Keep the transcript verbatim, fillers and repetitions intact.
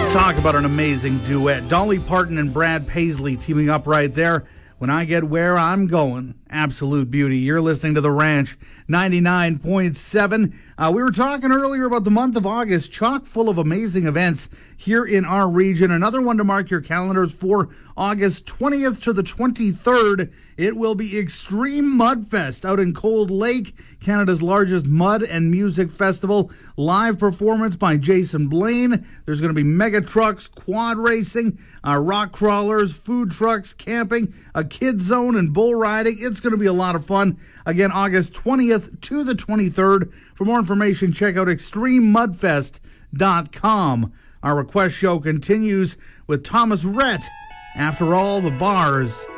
Talk about an amazing duet. Dolly Parton and Brad Paisley teaming up right there. When I Get Where I'm Going. Absolute beauty. You're listening to The Ranch ninety-nine point seven. Uh, we were talking earlier about the month of August, chock full of amazing events here in our region. Another one to mark your calendars for August twentieth to the twenty-third. It will be Extreme Mudfest out in Cold Lake, Canada's largest mud and music festival. Live performance by Jason Blaine. There's going to be mega trucks, quad racing, uh, rock crawlers, food trucks, camping, a kid zone, and bull riding. It's going to be a lot of fun. Again, August twentieth to the twenty-third. For more information, check out extreme mudfest dot com. Our request show continues with Thomas Rhett. After all, the bars